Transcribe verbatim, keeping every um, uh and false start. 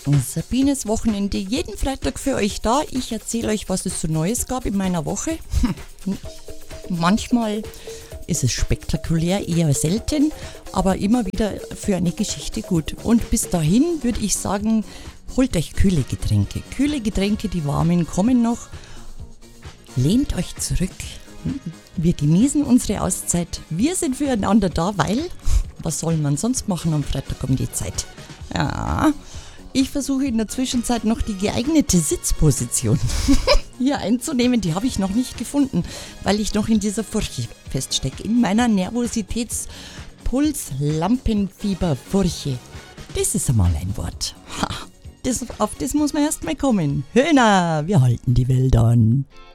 Sabines Wochenende, jeden Freitag für euch da. Ich erzähle euch, was es so Neues gab in meiner Woche. Hm. Manchmal ist es spektakulär, eher selten, aber immer wieder für eine Geschichte gut. Und bis dahin würde ich sagen, holt euch kühle Getränke. Kühle Getränke, die warmen kommen noch. Lehnt euch zurück. Wir genießen unsere Auszeit. Wir sind füreinander da, weil, was soll man sonst machen am Freitag um die Zeit? Ja, ich versuche in der Zwischenzeit noch die geeignete Sitzposition hier einzunehmen. Die habe ich noch nicht gefunden, weil ich noch in dieser Furche feststecke. In meiner Nervositäts-Puls-Lampenfieber-Furche. Das ist einmal ein Wort. Ha, das, auf das muss man erst mal kommen. Höhner, wir halten die Welt an.